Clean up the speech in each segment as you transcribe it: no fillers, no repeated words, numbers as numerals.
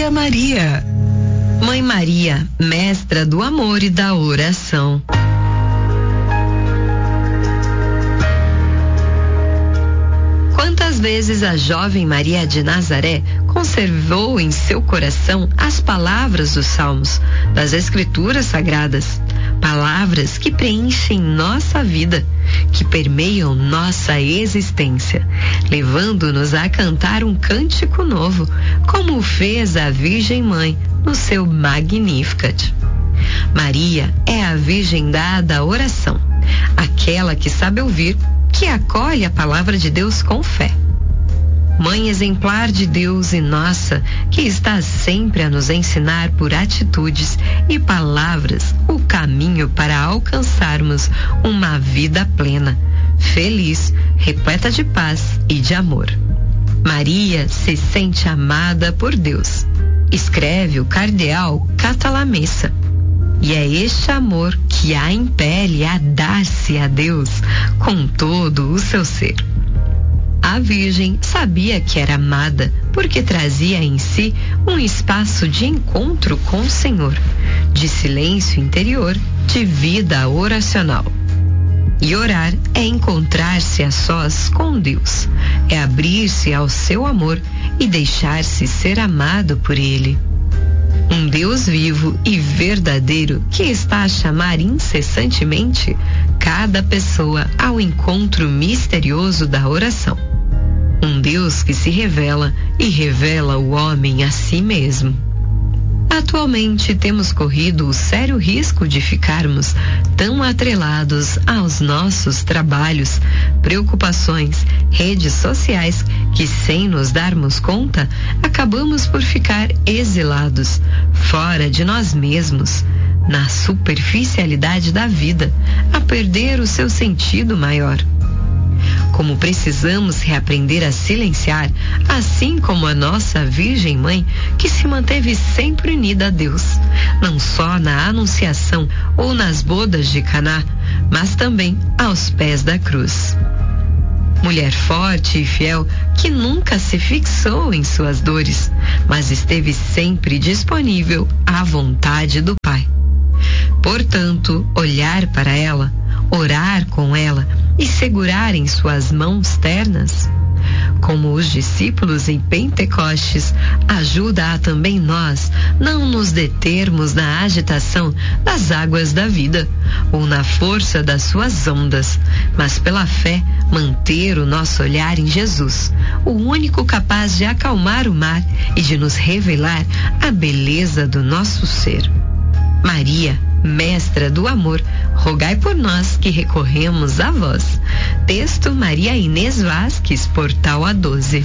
Maria Maria. Mãe Maria, mestra do amor e da oração. Quantas vezes a jovem Maria de Nazaré conservou em seu coração as palavras dos Salmos, das Escrituras Sagradas, palavras que preenchem nossa vida, que permeiam nossa existência, levando-nos a cantar um cântico novo, como fez a Virgem Mãe no seu Magnificat. Maria é a Virgem da oração, aquela que sabe ouvir, que acolhe a palavra de Deus com fé. Mãe exemplar de Deus e nossa, que está sempre a nos ensinar por atitudes e palavras o caminho para alcançarmos uma vida plena, feliz, repleta de paz e de amor. Maria se sente amada por Deus, escreve o cardeal Catalamessa. E é este amor que a impele a dar-se a Deus com todo o seu ser. A Virgem sabia que era amada porque trazia em si um espaço de encontro com o Senhor, de silêncio interior, de vida oracional. E orar é encontrar-se a sós com Deus, é abrir-se ao seu amor e deixar-se ser amado por Ele. Um Deus vivo e verdadeiro que está a chamar incessantemente cada pessoa ao encontro misterioso da oração. Um Deus que se revela e revela o homem a si mesmo. Atualmente temos corrido o sério risco de ficarmos tão atrelados aos nossos trabalhos, preocupações, redes sociais, que sem nos darmos conta, acabamos por ficar exilados, fora de nós mesmos, na superficialidade da vida, a perder o seu sentido maior. Como precisamos reaprender a silenciar, assim como a nossa Virgem Mãe, que se manteve sempre unida a Deus, não só na Anunciação ou nas bodas de Caná, mas também aos pés da cruz. Mulher forte e fiel que nunca se fixou em suas dores, mas esteve sempre disponível à vontade do Pai. Portanto, olhar para ela, orar com ela e segurar em suas mãos ternas, como os discípulos em Pentecostes, ajuda a também nós não nos determos na agitação das águas da vida ou na força das suas ondas, mas pela fé manter o nosso olhar em Jesus, o único capaz de acalmar o mar e de nos revelar a beleza do nosso ser. Maria, mestra do amor, rogai por nós que recorremos a vós. Texto Maria Inês Vasques, Portal A12.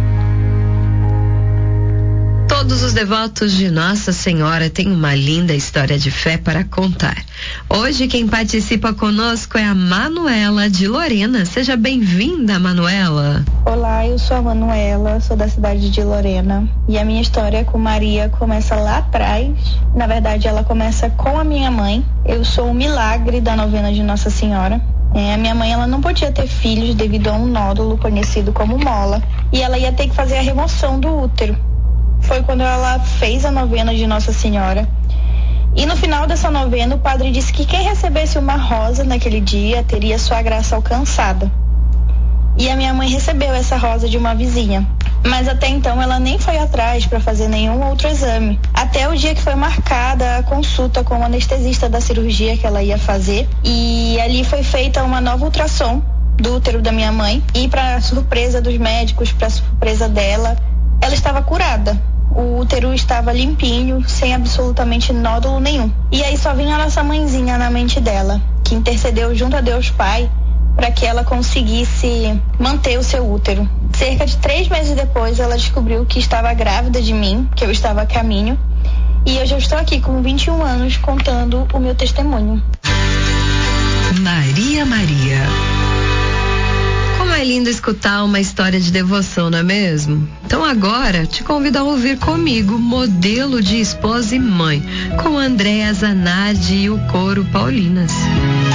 Todos os devotos de Nossa Senhora têm uma linda história de fé para contar. Hoje quem participa conosco é a Manuela de Lorena. Seja bem-vinda, Manuela. Olá, eu sou a Manuela, sou da cidade de Lorena e a minha história com Maria começa lá atrás. Na verdade, ela começa com a minha mãe. Eu sou um milagre da novena de Nossa Senhora. A minha mãe, ela não podia ter filhos devido a um nódulo conhecido como mola e ela ia ter que fazer a remoção do útero. Foi quando ela fez a novena de Nossa Senhora. E no final dessa novena, o padre disse que quem recebesse uma rosa naquele dia teria sua graça alcançada. E a minha mãe recebeu essa rosa de uma vizinha. Mas até então ela nem foi atrás para fazer nenhum outro exame. Até o dia que foi marcada a consulta com o anestesista da cirurgia que ela ia fazer. E ali foi feita uma nova ultrassom do útero da minha mãe. E para surpresa dos médicos, para surpresa dela, ela estava curada. O útero estava limpinho, sem absolutamente nódulo nenhum. E aí só vinha a nossa mãezinha na mente dela, que intercedeu junto a Deus Pai para que ela conseguisse manter o seu útero. Cerca de 3 meses depois, ela descobriu que estava grávida de mim, que eu estava a caminho. E hoje eu estou aqui com 21 anos contando o meu testemunho. Maria Maria. Como é lindo escutar uma história de devoção, não é mesmo? Então agora te convido a ouvir comigo Modelo de Esposa e Mãe, com Andréa Zanardi e o coro Paulinas.